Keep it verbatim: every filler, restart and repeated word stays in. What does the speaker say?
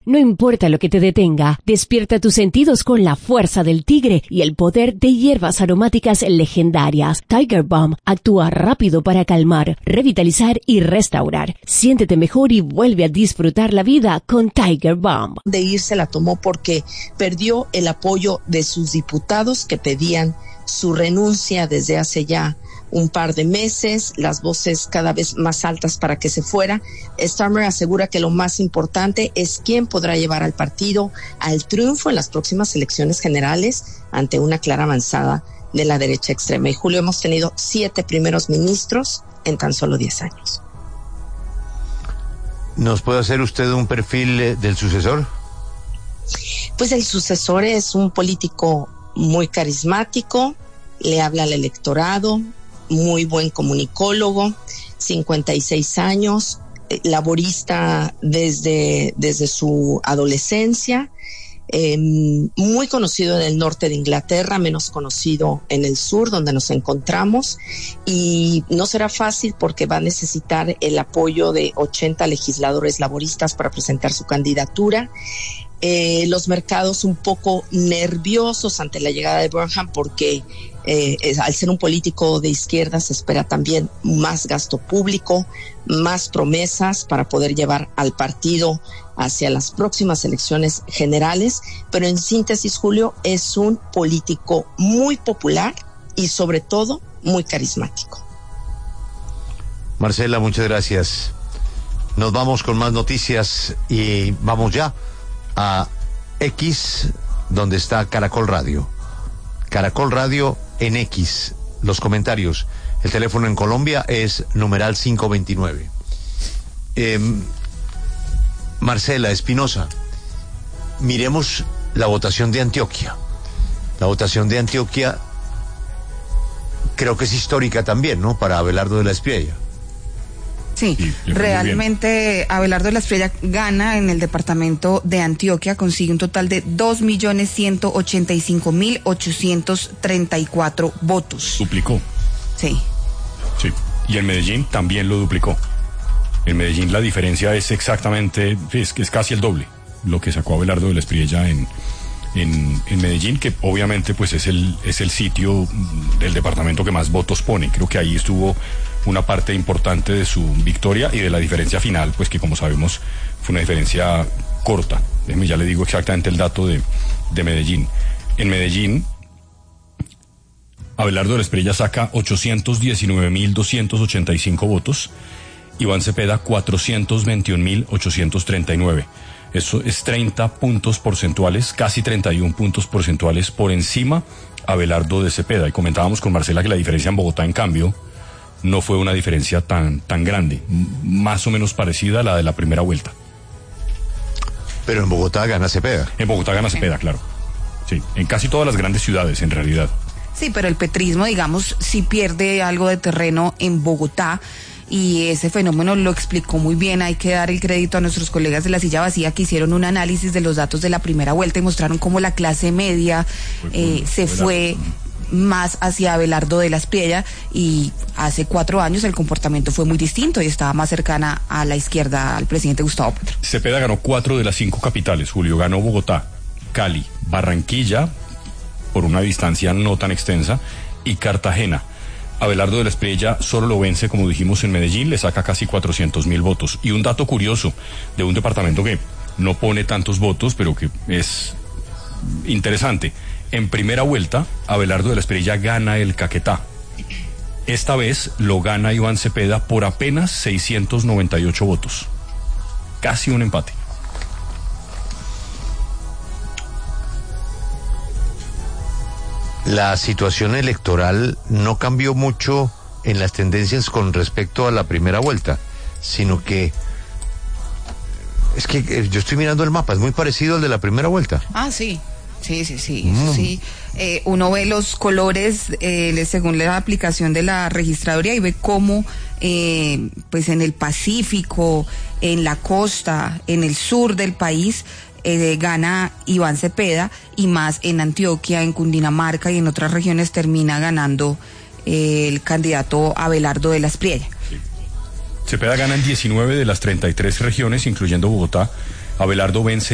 No importa lo que te detenga, despierta tus sentidos con la fuerza del tigre y el poder de hierbas aromáticas legendarias. Tiger Balm actúa rápido para calmar, revitalizar y restaurar. Siéntete mejor y vuelve a disfrutar la vida con Tiger Balm. De irse la tomó porque perdió el apoyo de sus diputados que pedían su renuncia desde hace ya un par de meses, las voces cada vez más altas para que se fuera. Starmer asegura que lo más importante es quién podrá llevar al partido al triunfo en las próximas elecciones generales ante una clara avanzada de la derecha extrema. Y Julio, hemos tenido siete primeros ministros en tan solo diez años. ¿Nos puede hacer usted un perfil del sucesor? Pues el sucesor es un político muy carismático, le habla al electorado, muy buen comunicólogo, cincuenta y seis años, laborista desde, desde su adolescencia, eh, muy conocido en el norte de Inglaterra, menos conocido en el sur, donde nos encontramos, y no será fácil porque va a necesitar el apoyo de ochenta legisladores laboristas para presentar su candidatura. Eh, los mercados un poco nerviosos ante la llegada de Burnham porque eh, es, al ser un político de izquierda se espera también más gasto público, más promesas para poder llevar al partido hacia las próximas elecciones generales, pero en síntesis, Julio, es un político muy popular y sobre todo muy carismático. Marcela, muchas gracias. Nos vamos con más noticias y vamos ya a X, donde está Caracol Radio. Caracol Radio en X. Los comentarios. El teléfono en Colombia es numeral cinco veintinueve. Eh, Marcela Espinosa, miremos la votación de Antioquia. La votación de Antioquia creo que es histórica también, ¿no? Para Abelardo de la Espriella. Sí, realmente Abelardo de la Espriella gana en el departamento de Antioquia, consigue un total de dos millones ciento ochenta y cinco mil ochocientos treinta y cuatro votos. Duplicó. Sí. Sí, y en Medellín también lo duplicó. En Medellín la diferencia es exactamente, es, es casi el doble, lo que sacó Abelardo de la Espriella en, en, en Medellín, que obviamente pues es el, es el sitio del departamento que más votos pone. Creo que ahí estuvo una parte importante de su victoria y de la diferencia final, pues que como sabemos fue una diferencia corta. Déjeme, ya le digo exactamente el dato de, de Medellín. En Medellín, Abelardo de la Espriella saca ochocientos diecinueve mil doscientos ochenta y cinco votos, Iván Cepeda cuatrocientos veintiún mil ochocientos treinta y nueve. Eso es treinta puntos porcentuales, casi treinta y uno puntos porcentuales por encima Abelardo de Cepeda. Y comentábamos con Marcela que la diferencia en Bogotá, en cambio, no fue una diferencia tan, tan grande, más o menos parecida a la de la primera vuelta. Pero en Bogotá gana Cepeda. En Bogotá gana Cepeda, claro. Sí, en casi todas las grandes ciudades, en realidad. Sí, pero el petrismo, digamos, sí pierde algo de terreno en Bogotá, y ese fenómeno lo explicó muy bien. Hay que dar el crédito a nuestros colegas de La Silla Vacía, que hicieron un análisis de los datos de la primera vuelta y mostraron cómo la clase media eh, se fue más hacia Abelardo de la Espriella, y hace cuatro años el comportamiento fue muy distinto y estaba más cercana a la izquierda, al presidente Gustavo Petro. Cepeda ganó cuatro de las cinco capitales, Julio. Ganó Bogotá, Cali, Barranquilla, por una distancia no tan extensa, y Cartagena. Abelardo de la Espriella solo lo vence, como dijimos, en Medellín, le saca casi cuatrocientos mil votos. Y un dato curioso de un departamento que no pone tantos votos, pero que es interesante. En primera vuelta, Abelardo de la Espriella gana el Caquetá. Esta vez lo gana Iván Cepeda por apenas seiscientos noventa y ocho votos. Casi un empate. La situación electoral no cambió mucho en las tendencias con respecto a la primera vuelta, sino que es que eh, yo estoy mirando el mapa, es muy parecido al de la primera vuelta. Ah, sí. Sí, sí, sí, mm. sí. Eh, uno ve los colores eh, según la aplicación de la registraduría y ve cómo, eh, pues en el Pacífico, en la costa, en el sur del país, eh, gana Iván Cepeda, y más en Antioquia, en Cundinamarca y en otras regiones termina ganando eh, el candidato Abelardo de la Espriella. Sí. Cepeda gana en diecinueve de las treinta y tres regiones, incluyendo Bogotá. Abelardo vence